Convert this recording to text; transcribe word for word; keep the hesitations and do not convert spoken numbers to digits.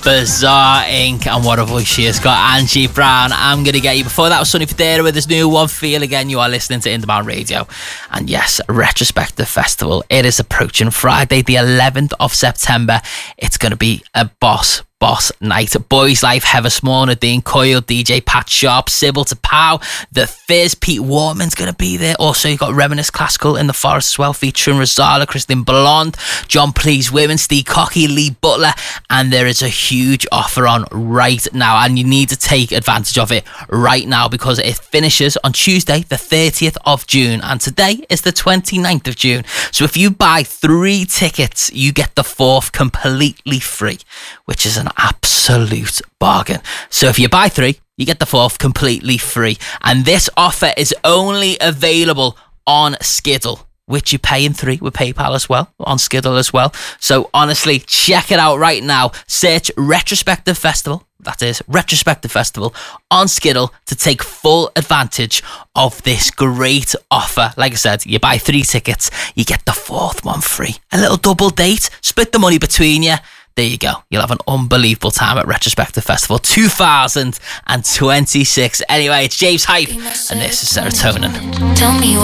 Bizarre Incorporated. And what a voice she has got. Angie Brown, I'm Gonna Get You. Before that was Sonny Fodera with his new one, Feel Again. You are listening to Independent Radio. And yes, Retrospective Festival. It is approaching Friday the eleventh of September. It's going to be a boss Boss night. Boys Life, Heather Small, Nadine Coyle, D J Pat Sharp, Sybil to Pow, The Fizz, Pete Warman's going to be there. Also, you got Reminisce Classical in the Forest as well, featuring Rosala, Christine Blonde, John Please Women, Steve Cocky, Lee Butler, and there is a huge offer on right now, and you need to take advantage of it right now because it finishes on Tuesday, the thirtieth of June, and today is the twenty-ninth of June. So if you buy three tickets, you get the fourth completely free, which is an absolute bargain. So if you buy three, you get the fourth completely free. And this offer is only available on Skiddle, which you pay in three with PayPal as well, on Skiddle as well. So honestly, check it out right now. Search Retrospective Festival, that is Retrospective Festival, on Skiddle to take full advantage of this great offer. Like I said, you buy three tickets, you get the fourth one free. A little double date, split the money between you. There you go. You'll have an unbelievable time at Retrospective Festival two thousand twenty-six. Anyway, it's James Hype, and this is Serotonin. Tell me